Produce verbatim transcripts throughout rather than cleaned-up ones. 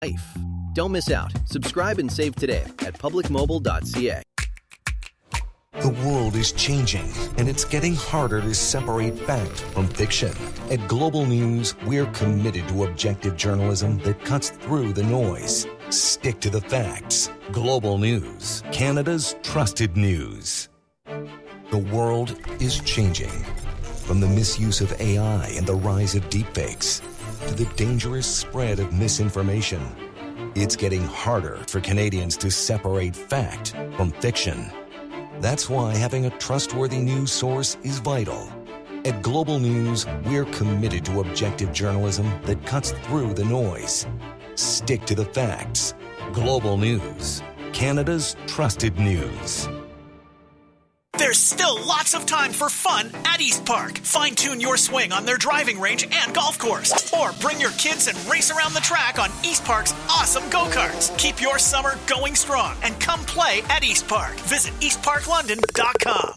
Life. Don't miss out. Subscribe and save today at public mobile dot c a. The world is changing, and it's getting harder to separate fact from fiction. At Global News, we're committed to objective journalism that cuts through the noise. Stick to the facts. Global News, Canada's trusted news. The world is changing. From the misuse of A I and the rise of deepfakes to the dangerous spread of misinformation, it's getting harder for Canadians to separate fact from fiction. That's why having a trustworthy news source is vital. At Global News, we're committed to objective journalism that cuts through the noise. Stick to the facts. Global News, Canada's trusted news. There's still lots of time for fun at East Park. Fine-tune your swing on their driving range and golf course. Or bring your kids and race around the track on East Park's awesome go-karts. Keep your summer going strong and come play at East Park. Visit east park london dot com.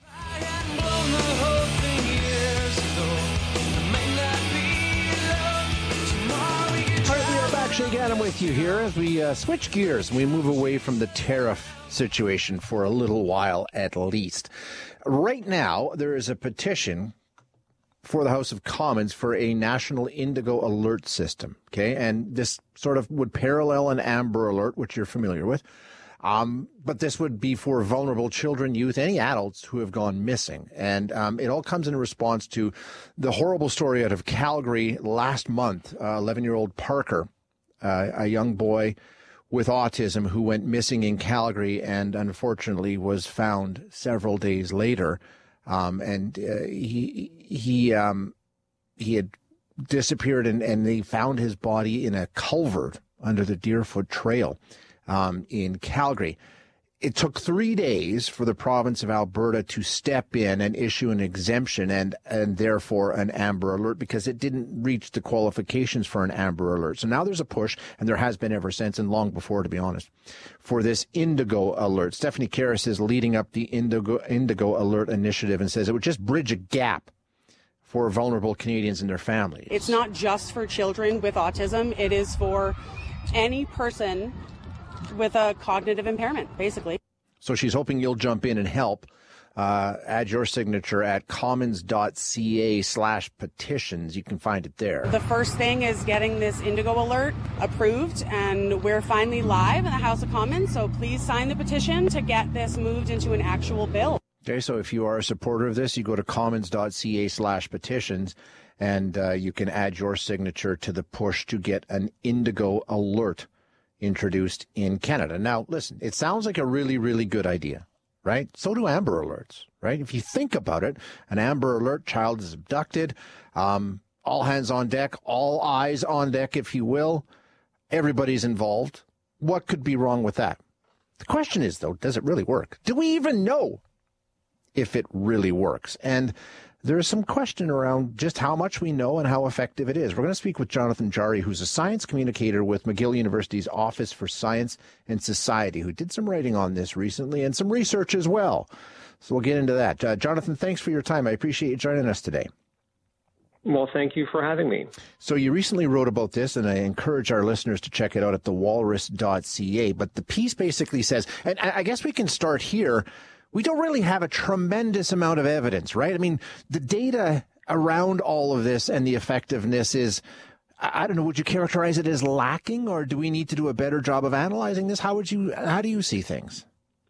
Shea Gannon with you here as we uh, switch gears and we move away from the tariff situation for a little while at least. Right now, there is a petition for the House of Commons for a national indigo alert system, okay? And this sort of would parallel an Amber Alert, which you're familiar with. Um, but this would be for vulnerable children, youth, any adults who have gone missing. And um, it all comes in response to the horrible story out of Calgary last month. Uh, eleven-year-old Parker, uh, a young boy with autism who went missing in Calgary and unfortunately was found several days later. Um, and uh, he he um, he had disappeared, and, and they found his body in a culvert under the Deerfoot Trail um, in Calgary. It took three days for the province of Alberta to step in and issue an exemption and, and therefore an Amber Alert, because it didn't reach the qualifications for an Amber Alert. So now there's a push, and there has been ever since, and long before, to be honest, for this Indigo Alert. Stephanie Karras is leading up the Indigo, Indigo Alert initiative and says it would just bridge a gap for vulnerable Canadians and their families. It's not just for children with autism. It is for any person with a cognitive impairment, basically. So she's hoping you'll jump in and help. Uh, add your signature at commons.ca slash petitions. You can find it there. The first thing is getting this Indigo Alert approved, and we're finally live in the House of Commons, so please sign the petition to get this moved into an actual bill. Okay, so if you are a supporter of this, you go to commons.ca slash petitions, and uh, you can add your signature to the push to get an Indigo Alert introduced in Canada. Now, listen, it sounds like a really, really good idea, right? So do Amber Alerts, right? If you think about it, an Amber Alert, child is abducted, um, all hands on deck, all eyes on deck, if you will. Everybody's involved. What could be wrong with that? The question is, though, does it really work? Do we even know if it really works? And there's some question around just how much we know and how effective it is. We're going to speak with Jonathan Jarry, who's a science communicator with McGill University's Office for Science and Society, who did some writing on this recently and some research as well. So we'll get into that. Uh, Jonathan, thanks for your time. I appreciate you joining us today. Well, thank you for having me. So you recently wrote about this, and I encourage our listeners to check it out at the walrus dot c a. But the piece basically says, and I guess we can start here, we don't really have a tremendous amount of evidence, right? I mean, the data around all of this and the effectiveness is, I don't know, would you characterize it as lacking, or do we need to do a better job of analyzing this? How would you, how do you see things?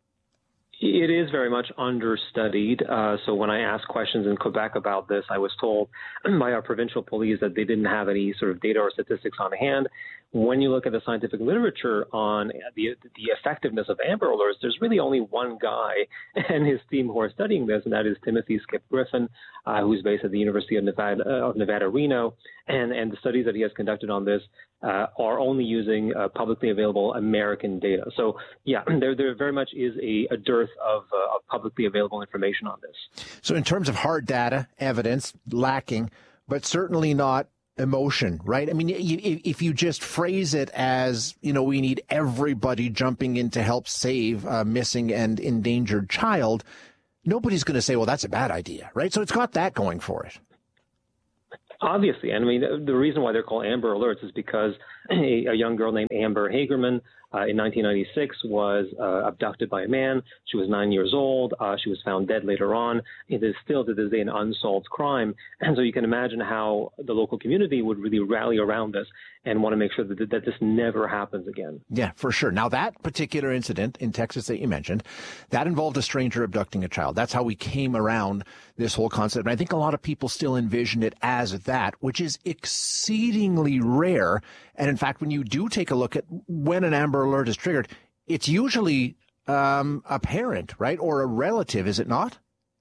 It is very much understudied. Uh, so when I asked questions in Quebec about this, I was told by our provincial police that they didn't have any sort of data or statistics on hand. When you look at the scientific literature on the the effectiveness of Amber Alerts, there's really only one guy and his team who are studying this, and that is Timothy Skip Griffin, uh, who's based at the University of Nevada, uh, of Nevada, Reno. And, and the studies that he has conducted on this uh, are only using uh, publicly available American data. So, yeah, there there very much is a, a dearth of, uh, of publicly available information on this. So in terms of hard data, evidence, lacking, but certainly not emotion, right? I mean, if you just phrase it as, you know, we need everybody jumping in to help save a missing and endangered child, nobody's going to say, well, that's a bad idea, right? So it's got that going for it. Obviously. And I mean, the reason why they're called Amber Alerts is because a, a young girl named Amber Hagerman uh, in nineteen ninety-six was uh, abducted by a man. She was nine years old. Uh, she was found dead later on. It is still to this day an unsolved crime. And so you can imagine how the local community would really rally around this and want to make sure that, that this never happens again. Yeah, for sure. Now, that particular incident in Texas that you mentioned, that involved a stranger abducting a child. That's how we came around this whole concept. And I think a lot of people still envision it as that, which is exceedingly rare. And in fact, when you do take a look at when an Amber Alert is triggered, it's usually um, a parent, right? Or a relative, is it not?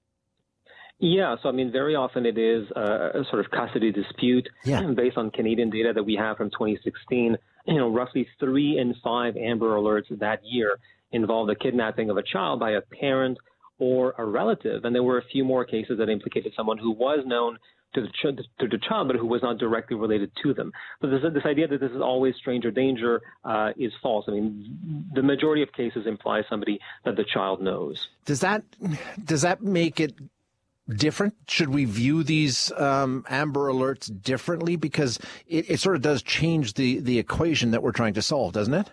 Yeah, so I mean, very often it is a, a sort of custody dispute. Yeah. Based on Canadian data that we have from twenty sixteen. You know, roughly three in five Amber Alerts that year involved the kidnapping of a child by a parent or a relative. And there were a few more cases that implicated someone who was known to the, ch- to the child, but who was not directly related to them. So this, this idea that this is always stranger danger uh, is false. I mean, the majority of cases imply somebody that the child knows. Does that does that make it different? Should we view these um, Amber Alerts differently? Because it, it sort of does change the, the equation that we're trying to solve, doesn't it?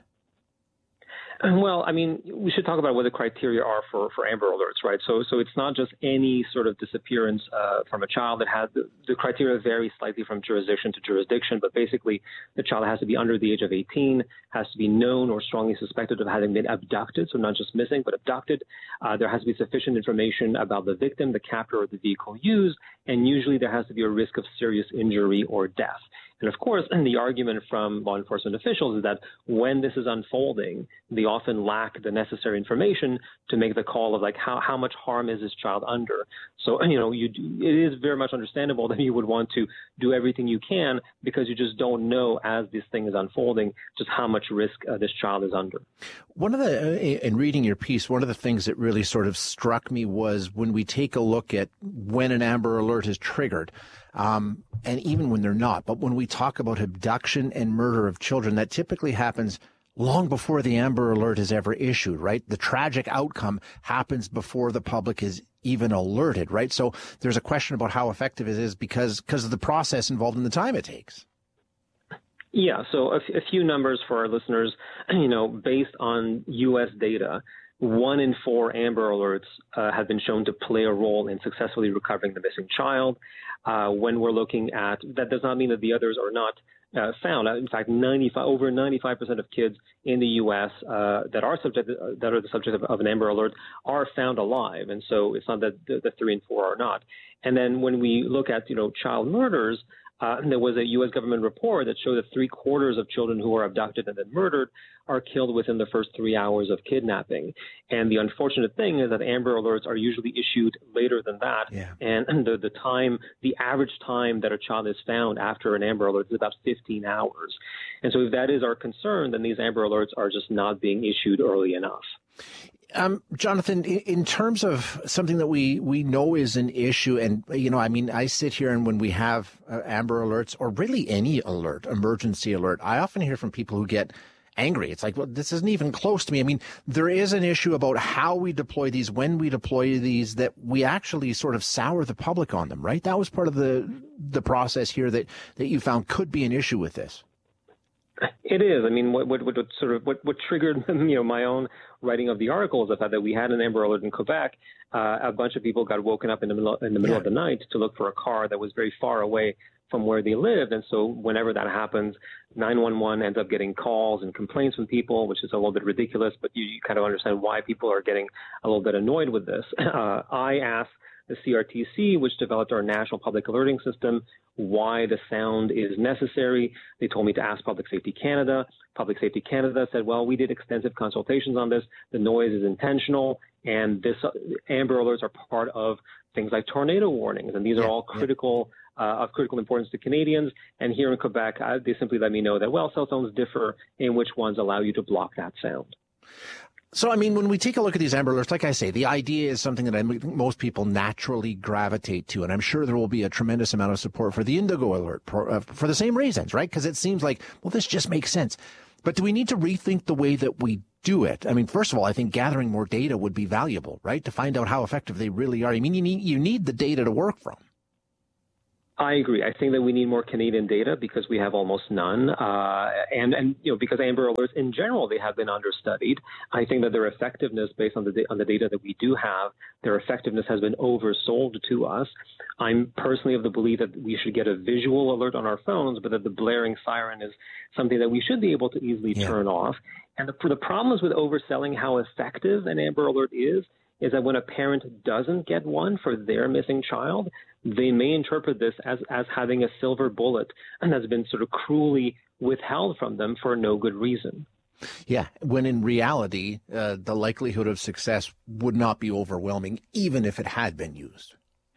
Well, I mean, we should talk about what the criteria are for, for Amber Alerts, right? So so it's not just any sort of disappearance uh, from a child that has the, the criteria vary slightly from jurisdiction to jurisdiction, but basically the child has to be under the age of eighteen, has to be known or strongly suspected of having been abducted, so not just missing, but abducted. Uh, there has to be sufficient information about the victim, the captor, or the vehicle used, and usually there has to be a risk of serious injury or death. And of course, the argument from law enforcement officials is that when this is unfolding, they often lack the necessary information to make the call of like how, how much harm is this child under. So, you know, you it is very much understandable that you would want to do everything you can because you just don't know as this thing is unfolding just how much risk uh, this child is under. One of the, in reading your piece, one of the things that really sort of struck me was when we take a look at when an Amber Alert is triggered, um, and even when they're not, but when we talk about abduction and murder of children, that typically happens long before the Amber Alert is ever issued, right? The tragic outcome happens before the public is even alerted, right? So there's a question about how effective it is because, because of the process involved and the time it takes. Yeah, so a, f- a few numbers for our listeners. You know, based on U S data, one in four Amber Alerts uh, have been shown to play a role in successfully recovering the missing child. Uh, when we're looking at, that does not mean that the others are not uh, found. In fact, ninety-five, over ninety-five percent of kids in the U S uh, that are subject that are the subject of, of an Amber Alert are found alive, and so it's not that the, the three and four are not. And then when we look at you know child murders. Uh, there was a U S government report that showed that three quarters of children who are abducted and then murdered are killed within the first three hours of kidnapping. And the unfortunate thing is that Amber Alerts are usually issued later than that. Yeah. And the, the time, the average time that a child is found after an Amber Alert is about fifteen hours. And so if that is our concern, then these Amber Alerts are just not being issued early enough. Um, Jonathan, in terms of something that we, we know is an issue, and, you know, I mean, I sit here and when we have uh, Amber Alerts or really any alert, emergency alert, I often hear from people who get angry. It's like, well, this isn't even close to me. I mean, there is an issue about how we deploy these, when we deploy these, that we actually sort of sour the public on them, right? That was part of the the process here that, that you found could be an issue with this. It is. I mean, what, what, what sort of what, what triggered you know my own writing of the article is the fact that we had an Amber Alert in Quebec. Uh, a bunch of people got woken up in the middle in the middle yeah. of the night to look for a car that was very far away from where they lived, and so whenever that happens, nine one one ends up getting calls and complaints from people, which is a little bit ridiculous. But you, you kind of understand why people are getting a little bit annoyed with this. Uh, I asked the C R T C, which developed our national public alerting system, why the sound is necessary. They told me to ask Public Safety Canada. Public Safety Canada said, well, we did extensive consultations on this. The noise is intentional, and this uh, Amber Alerts are part of things like tornado warnings, and these yeah, are all critical yeah. uh, of critical importance to Canadians. And here in Quebec, uh, they simply let me know that, well, cell phones differ in which ones allow you to block that sound. So, I mean, when we take a look at these Amber Alerts, like I say, the idea is something that I think most people naturally gravitate to. And I'm sure there will be a tremendous amount of support for the Indigo Alert for, uh, for the same reasons, right? Because it seems like, well, this just makes sense. But do we need to rethink the way that we do it? I mean, first of all, I think gathering more data would be valuable, right? To find out how effective they really are. I mean, you need, you need the data to work from. I agree. I think that we need more Canadian data because we have almost none. Uh, and, and, you know, because Amber Alerts in general, they have been understudied. I think that their effectiveness based on the, on the data that we do have, their effectiveness has been oversold to us. I'm personally of the belief that we should get a visual alert on our phones, but that the blaring siren is something that we should be able to easily yeah. turn off. And the, for the problems with overselling how effective an Amber Alert is, is that when a parent doesn't get one for their missing child, they may interpret this as, as having a silver bullet and has been sort of cruelly withheld from them for no good reason. Yeah, when in reality, uh, the likelihood of success would not be overwhelming, even if it had been used.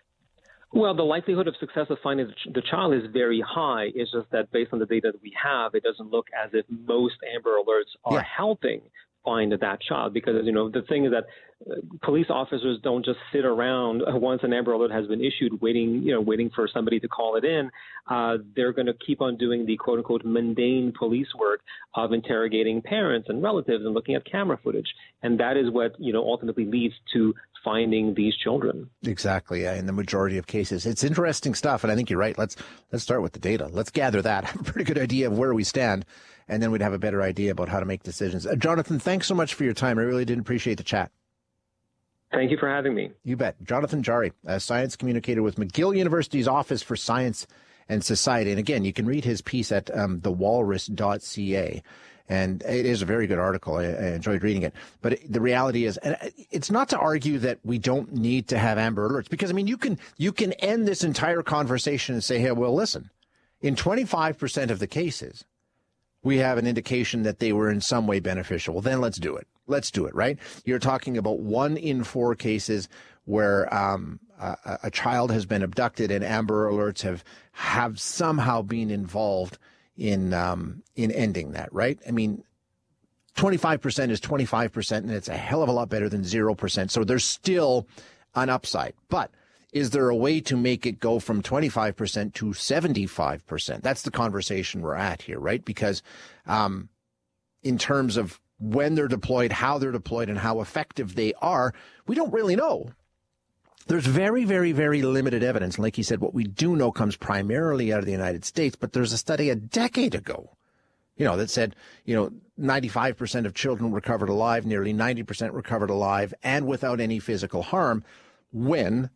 Well, the likelihood of success of finding the child is very high. It's just that based on the data that we have, it doesn't look as if most Amber Alerts are yeah. helping find that child, because, you know, the thing is that uh, police officers don't just sit around uh, once an Amber Alert has been issued waiting, you know, waiting for somebody to call it in. Uh, they're going to keep on doing the quote unquote mundane police work of interrogating parents and relatives and looking at camera footage. And that is what, you know, ultimately leads to finding these children. Exactly. Yeah, in the majority of cases. It's interesting stuff. And I think you're right. Let's let's start with the data. Let's gather that. Have a pretty good idea of where we stand. And then we'd have a better idea about how to make decisions. Uh, Jonathan, thanks so much for your time. I really did appreciate the chat. Thank you for having me. You bet. Jonathan Jarry, a science communicator with McGill University's Office for Science and Society. And again, you can read his piece at um, the walrus dot c a. And it is a very good article. I, I enjoyed reading it. But it, the reality is, and it's not to argue that we don't need to have Amber Alerts, because, I mean, you can you can end this entire conversation and say, hey, well, listen, in twenty-five percent of the cases, we have an indication that they were in some way beneficial. Well, then let's do it. Let's do it, right? You're talking about one in four cases where um, a, a child has been abducted and Amber Alerts have, have somehow been involved in um, in ending that, right? I mean, twenty-five percent is twenty-five percent, and it's a hell of a lot better than zero percent. So there's still an upside. But is there a way to make it go from twenty-five percent to seventy-five percent? That's the conversation we're at here, right? Because um, in terms of when they're deployed, how they're deployed, and how effective they are, we don't really know. There's very, very, very limited evidence. And like he said, what we do know comes primarily out of the United States, but there's a study a decade ago, you know, that said, you know, ninety-five percent of children recovered alive, nearly ninety percent recovered alive, and without any physical harm when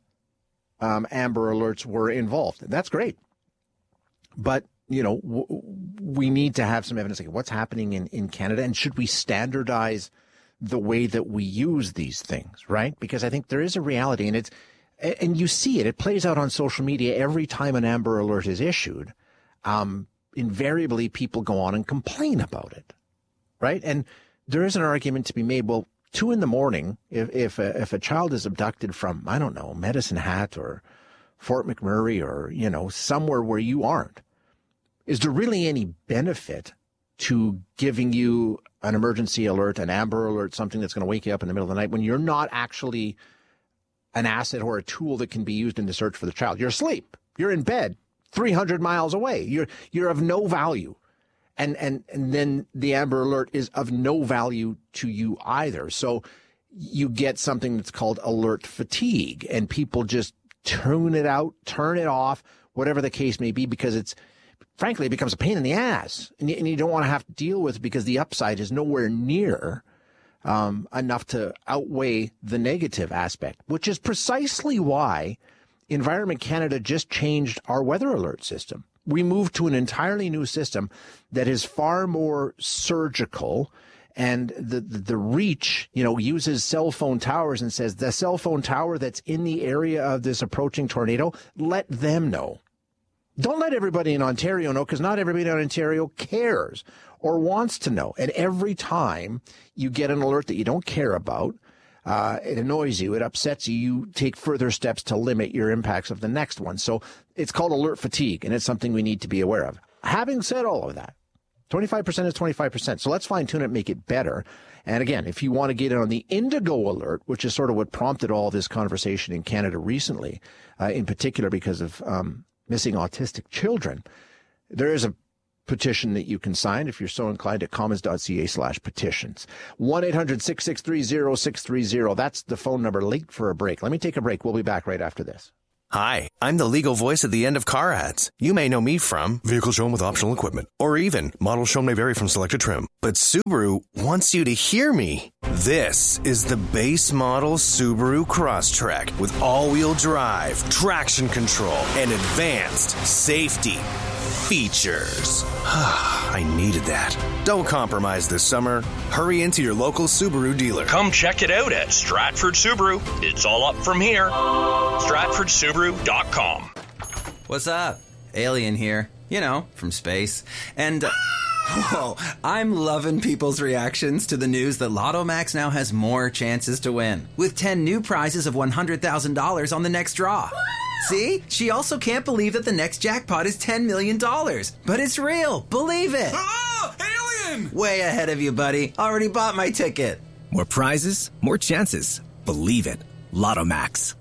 um, Amber Alerts were involved. And that's great. But, you know, w- we need to have some evidence like what's happening in, in Canada, and should we standardize the way that we use these things, right? Because I think there is a reality, and it's, and you see it, it plays out on social media every time an Amber Alert is issued. Um, invariably, people go on and complain about it, right? And there is an argument to be made. Well, two in the morning, if if a, if a child is abducted from, I don't know, Medicine Hat or Fort McMurray or, you know, somewhere where you aren't, is there really any benefit to giving you an emergency alert, an Amber Alert, something that's going to wake you up in the middle of the night when you're not actually an asset or a tool that can be used in the search for the child? You're asleep. You're in bed three hundred miles away. You're you're of no value. And, and, and then the Amber Alert is of no value to you either. So you get something that's called alert fatigue, and people just tune it out, turn it off, whatever the case may be, because it's, frankly, it becomes a pain in the ass, and you, and you don't want to have to deal with it because the upside is nowhere near um, enough to outweigh the negative aspect, which is precisely why Environment Canada just changed our weather alert system. We moved to an entirely new system that is far more surgical, and the, the, the reach, you know, uses cell phone towers and says the cell phone tower that's in the area of this approaching tornado, let them know. Don't let everybody in Ontario know, because not everybody in Ontario cares or wants to know. And every time you get an alert that you don't care about, uh, it annoys you, it upsets you, you take further steps to limit your impacts of the next one. So it's called alert fatigue, and it's something we need to be aware of. Having said all of that, twenty-five percent is twenty-five percent. So let's fine tune it, make it better. And again, if you want to get in on the Indigo Alert, which is sort of what prompted all this conversation in Canada recently, uh, in particular because of um, missing autistic children, there is a petition that you can sign if you're so inclined at commons.ca slash petitions. one eight hundred six six three zero six three zero. That's the phone number. Late for a break. Let me take a break. We'll be back right after this. Hi, I'm the legal voice at the end of car ads. You may know me from vehicle shown with optional equipment, or even models shown may vary from selected trim. But Subaru wants you to hear me. This is the base model Subaru Crosstrek with all-wheel drive, traction control, and advanced safety features. I needed that. Don't compromise this summer. Hurry into your local Subaru dealer. Come check it out at Stratford Subaru. It's all up from here. Stratford Subaru dot com. What's up? Alien here. You know, from space. And, uh, whoa, I'm loving people's reactions to the news that Lotto Max now has more chances to win, with ten new prizes of one hundred thousand dollars on the next draw. See? She also can't believe that the next jackpot is ten million dollars. But it's real. Believe it. Oh, alien! Way ahead of you, buddy. Already bought my ticket. More prizes, more chances. Believe it. Lotto Max.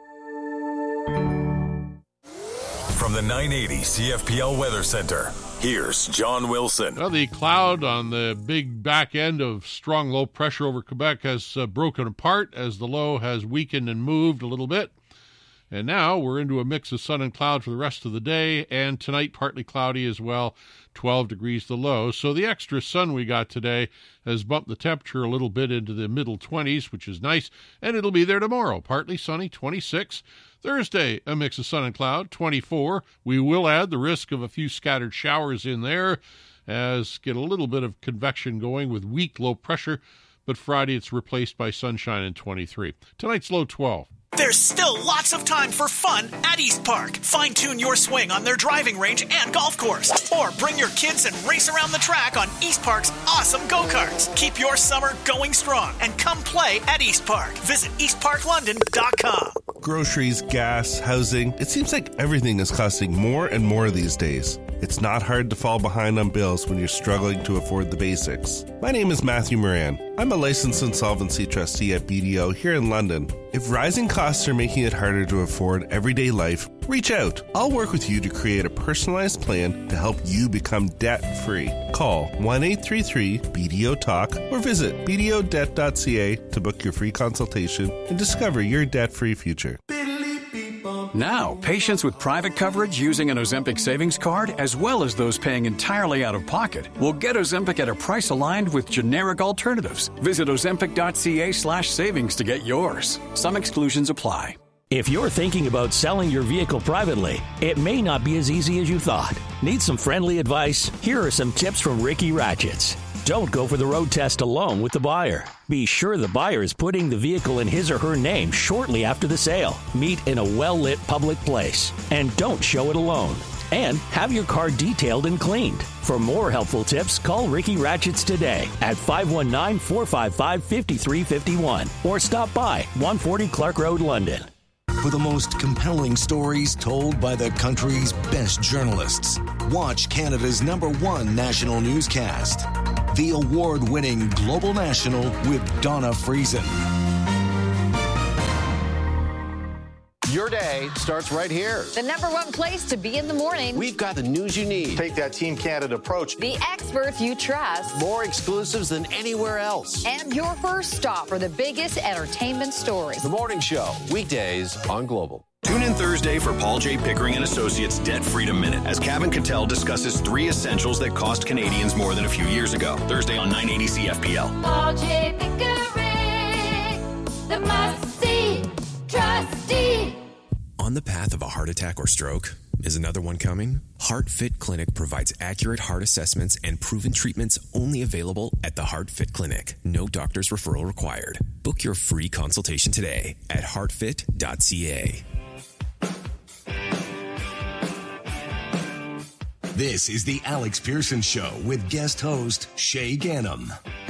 From the nine eighty C F P L Weather Center, here's John Wilson. Well, the cloud on the big back end of strong low pressure over Quebec has uh, broken apart as the low has weakened and moved a little bit. And now we're into a mix of sun and cloud for the rest of the day, and tonight partly cloudy as well, twelve degrees the low. So the extra sun we got today has bumped the temperature a little bit into the middle twenties, which is nice, and it'll be there tomorrow. Partly sunny, twenty-six. Thursday, a mix of sun and cloud, twenty-four. We will add the risk of a few scattered showers in there, as get a little bit of convection going with weak low pressure, but Friday it's replaced by sunshine and twenty-three. Tonight's low twelve. There's still lots of time for fun at East Park. Fine-tune your swing on their driving range and golf course. Or bring your kids and race around the track on East Park's awesome go-karts. Keep your summer going strong and come play at East Park. Visit east park london dot com. Groceries, gas, housing. It seems like everything is costing more and more these days. It's not hard to fall behind on bills when you're struggling to afford the basics. My name is Matthew Moran. I'm a licensed insolvency trustee at B D O here in London. If rising costs are making it harder to afford everyday life, reach out. I'll work with you to create a personalized plan to help you become debt-free. Call one eight three three B D O talk or visit b d o debt dot c a to book your free consultation and discover your debt-free future. Now, patients with private coverage using an Ozempic savings card, as well as those paying entirely out of pocket, will get Ozempic at a price aligned with generic alternatives. Visit ozempic dot c a slash savings to get yours. Some exclusions apply. If you're thinking about selling your vehicle privately, it may not be as easy as you thought. Need some friendly advice? Here are some tips from Ricky Ratchets. Don't go for the road test alone with the buyer. Be sure the buyer is putting the vehicle in his or her name shortly after the sale. Meet in a well-lit public place. And don't show it alone. And have your car detailed and cleaned. For more helpful tips, call Ricky Ratchets today at five one nine, four five five, five three five one or stop by one forty Clark Road, London. For the most compelling stories told by the country's best journalists, watch Canada's number one national newscast, the award-winning Global National with Donna Friesen. Your day starts right here. The number one place to be in the morning. We've got the news you need. Take that Team Canada approach. The experts you trust. More exclusives than anywhere else. And your first stop for the biggest entertainment stories. The Morning Show, weekdays on Global. Tune in Thursday for Paul J. Pickering and Associates Debt Freedom Minute as Kevin Cattell discusses three essentials that cost Canadians more than a few years ago. Thursday on nine eighty C F P L. Paul J. Pickering, the must-see trustee. On the path of a heart attack or stroke? Is another one coming? HeartFit Clinic provides accurate heart assessments and proven treatments only available at the HeartFit Clinic. No doctor's referral required. Book your free consultation today at heart fit dot c a. This is the Alex Pearson Show with guest host Shay Ganem.